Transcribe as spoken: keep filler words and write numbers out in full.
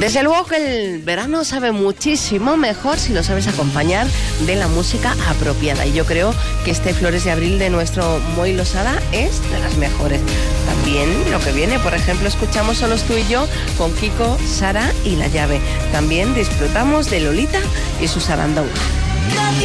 Desde luego que el verano sabe muchísimo mejor si lo sabes acompañar de la música apropiada. Y yo creo que este Flores de Abril de nuestro Moi Losada es de las mejores. También lo que viene, por ejemplo, escuchamos Solos tú y yo con Kiko, Sara y La Llave. También disfrutamos de Lolita y su sarandonga.